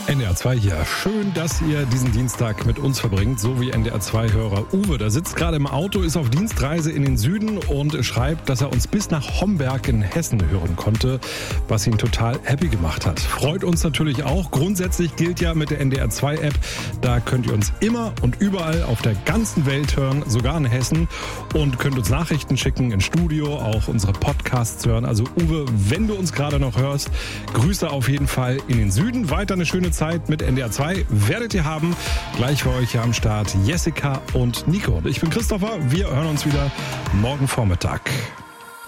NDR 2 hier. Schön, dass ihr diesen Dienstag mit uns verbringt, so wie NDR 2-Hörer Uwe. Der sitzt gerade im Auto, ist auf Dienstreise in den Süden und schreibt, dass er uns bis nach Homberg in Hessen hören konnte, was ihn total happy gemacht hat. Freut uns natürlich auch. Grundsätzlich gilt ja mit der NDR 2 App, da könnt ihr uns immer und überall auf der ganzen Welt hören, sogar in Hessen, und könnt uns Nachrichten schicken ins Studio, auch unsere Podcasts hören. Also Uwe, wenn du uns gerade noch hörst, Grüße auf jeden Fall in den Süden. Weiter eine schöne Zeit mit NDR 2 werdet ihr haben. Gleich für euch hier am Start Jessica und Nico. Ich bin Christopher. Wir hören uns wieder morgen Vormittag.